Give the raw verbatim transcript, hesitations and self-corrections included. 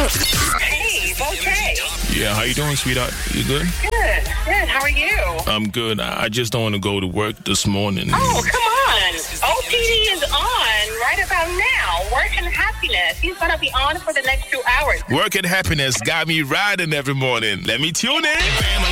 Hey, okay. Yeah, how you doing, sweetheart? You good? Good, good. How are you? I'm good. I I just don't want to go to work this morning. Oh, come on. O P D is on right about now. Work and happiness. He's going to be on for the next two hours. Work and happiness got me riding every morning. Let me tune in.